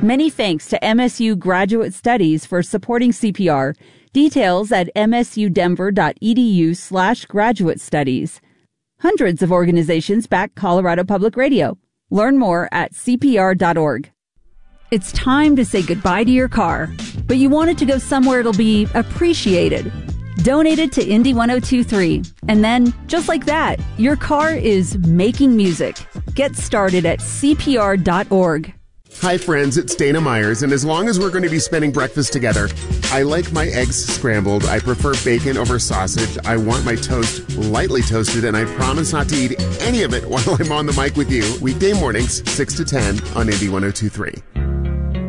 Many thanks to MSU Graduate Studies for supporting CPR. Details at msudenver.edu/graduate studies. Hundreds of organizations back Colorado Public Radio. Learn more at cpr.org. It's time to say goodbye to your car, but you want it to go somewhere it'll be appreciated. Donate it to Indy 1023. And then, just like that, your car is making music. Get started at cpr.org. Hi friends, it's Dana Myers, and as long as we're going to be spending breakfast together, I like my eggs scrambled, I prefer bacon over sausage, I want my toast lightly toasted, and I promise not to eat any of it while I'm on the mic with you, weekday mornings, 6 to 10 on Indy 1023.